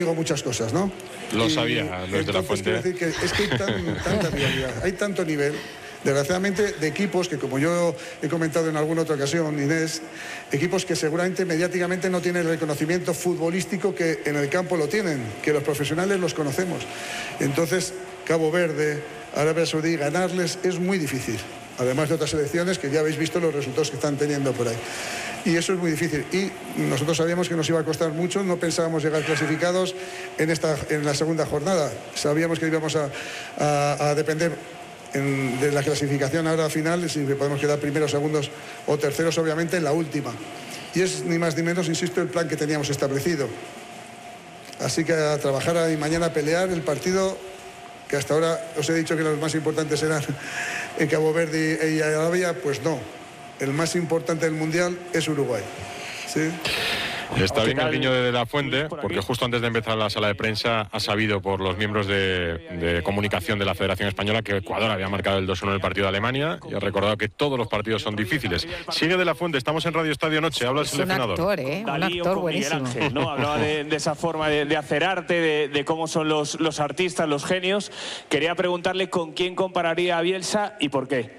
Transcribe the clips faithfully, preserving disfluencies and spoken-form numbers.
digo muchas cosas, ¿no? Lo y, sabía, Luis de la Fuente. Decir que es que hay tan, tanta rivalidad, hay tanto nivel, desgraciadamente, de equipos que, como yo he comentado en alguna otra ocasión, Inés, equipos que seguramente mediáticamente no tienen el reconocimiento futbolístico que en el campo lo tienen, que los profesionales los conocemos. Entonces, Cabo Verde, Arabia Saudí, ganarles es muy difícil. Además de otras selecciones que ya habéis visto los resultados que están teniendo por ahí. Y eso es muy difícil. Y nosotros sabíamos que nos iba a costar mucho, no pensábamos llegar clasificados en, esta, en la segunda jornada. Sabíamos que íbamos a, a, a depender en, de la clasificación ahora final, si podemos quedar primeros, segundos o terceros, obviamente, en la última. Y es ni más ni menos, insisto, el plan que teníamos establecido. Así que a trabajar ahí mañana, a pelear el partido, que hasta ahora os he dicho que los más importantes eran en Cabo Verde y Arabia, pues no. El más importante del Mundial es Uruguay. ¿Sí? Está bien el niño de la Fuente, porque justo antes de empezar la sala de prensa ha sabido por los miembros de, de comunicación de la Federación Española que Ecuador había marcado el dos uno en el partido de Alemania y ha recordado que todos los partidos son difíciles. Sigue de la Fuente, estamos en Radio Estadio Noche, habla el seleccionador. Es un actor, ¿eh? Un actor buenísimo. Ángel, ¿no? Hablaba de, de esa forma de, de hacer arte, de, de cómo son los, los artistas, los genios. Quería preguntarle con quién compararía a Bielsa y por qué.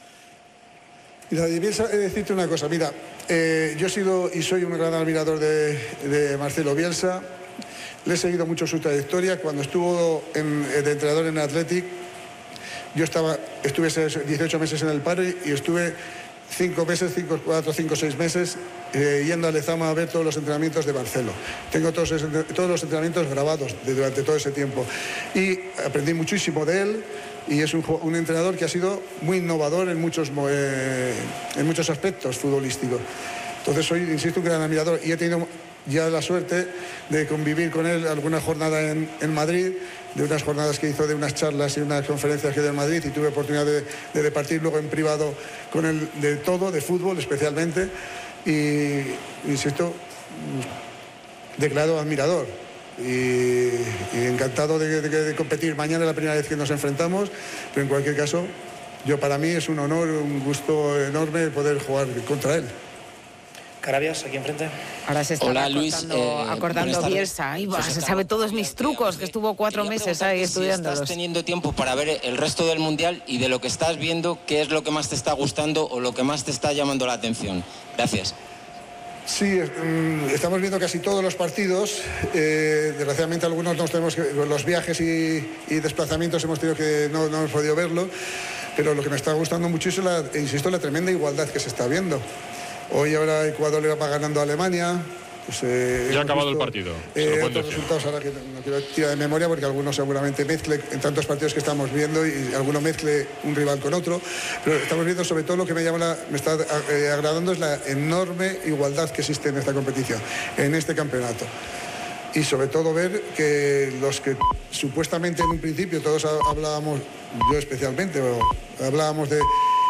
Mira, de Bielsa, he de decirte una cosa, mira, eh, yo he sido y soy un gran admirador de, de Marcelo Bielsa, le he seguido mucho su trayectoria. Cuando estuvo en, de entrenador en Athletic, yo estaba, estuve dieciocho meses en el paro y estuve cinco meses, cinco, cuatro, cinco, seis meses eh, yendo a Lezama a ver todos los entrenamientos de Marcelo. Tengo todos, todos los entrenamientos grabados de, durante todo ese tiempo y aprendí muchísimo de él. Y es un, un entrenador que ha sido muy innovador en muchos, eh, en muchos aspectos futbolísticos. Entonces soy, insisto, un gran admirador y he tenido ya la suerte de convivir con él alguna jornada en, en Madrid, de unas jornadas que hizo, de unas charlas y unas conferencias que dio en Madrid, y tuve oportunidad de, de departir luego en privado con él de todo, de fútbol especialmente, y insisto, declarado admirador. Y, y encantado de, de, de competir. Mañana es la primera vez que nos enfrentamos, pero en cualquier caso, yo para mí es un honor, un gusto enorme poder jugar contra él. Carabias, aquí enfrente. Ahora se está Hola, Luis, acordando, eh, acordando Bielsa. Ay, va, se sabe todos mis trucos, que estuvo cuatro meses ahí estudiándolos. Si estás teniendo tiempo para ver el resto del Mundial y de lo que estás viendo, ¿qué es lo que más te está gustando o lo que más te está llamando la atención? Gracias. Sí, estamos viendo casi todos los partidos. Eh, desgraciadamente algunos nos tenemos que, los viajes y, y desplazamientos hemos tenido que no, no hemos podido verlo, pero lo que me está gustando mucho es la, insisto, la tremenda igualdad que se está viendo. Hoy ahora Ecuador le va ganando a Alemania. Pues, eh, ya ha acabado visto, el partido. Eh, otros resultados ahora que no, no quiero tirar de memoria porque algunos seguramente mezcle en tantos partidos que estamos viendo y alguno mezcle un rival con otro, pero estamos viendo sobre todo lo que me llama la, me está eh, agradando es la enorme igualdad que existe en esta competición, en este campeonato. Y sobre todo ver que los que supuestamente en un principio todos hablábamos, yo especialmente, hablábamos de,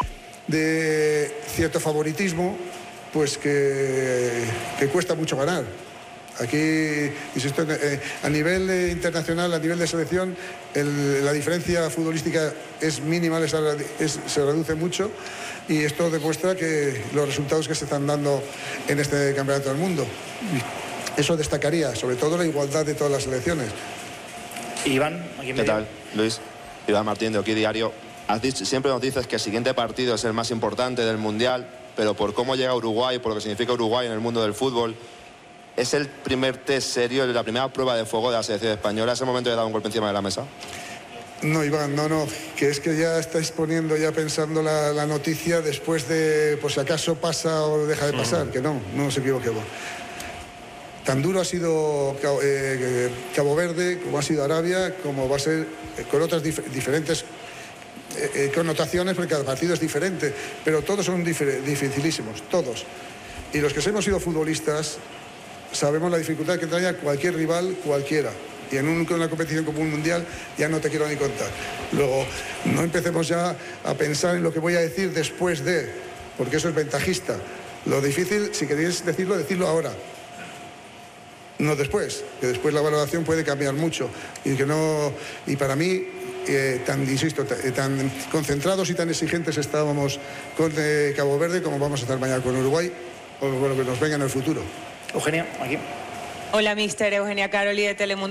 de cierto favoritismo, pues que, que cuesta mucho ganar. Aquí, insisto, eh, a nivel eh, internacional, a nivel de selección, el, la diferencia futbolística es mínima, es, es, se reduce mucho, y esto demuestra que los resultados que se están dando en este campeonato del mundo. Eso destacaría, sobre todo la igualdad de todas las selecciones. Iván, aquí ¿qué tal, Luis? Iván Martín, de Aquí Diario. Has dicho, siempre nos dices que el siguiente partido es el más importante del Mundial, pero por cómo llega Uruguay, por lo que significa Uruguay en el mundo del fútbol, ¿es el primer test serio, la primera prueba de fuego de la selección española? ¿Es el momento de dar un golpe encima de la mesa? No, Iván, no, no, que es que ya estáis poniendo, ya pensando la, la noticia después de, por si acaso pasa o deja de pasar, mm. que no, no nos equivoquemos. Tan duro ha sido eh, Cabo Verde, como ha sido Arabia, como va a ser eh, con otras dif diferentes Eh, eh, connotaciones, porque cada partido es diferente, pero todos son dificilísimos, todos. Y los que hemos sido futbolistas sabemos la dificultad que trae cualquier rival, cualquiera. Y en un, una competición como un mundial ya no te quiero ni contar. Luego, no empecemos ya a pensar en lo que voy a decir después de, porque eso es ventajista. Lo difícil, si queréis decirlo, decirlo ahora. No después, que después la valoración puede cambiar mucho. Y que no, y para mí, Eh, tan, insisto, tan concentrados y tan exigentes estábamos con eh, Cabo Verde como vamos a estar mañana con Uruguay o con lo que nos venga en el futuro. Eugenio, aquí. Hola, mister Eugenia Caroli de Telemundo.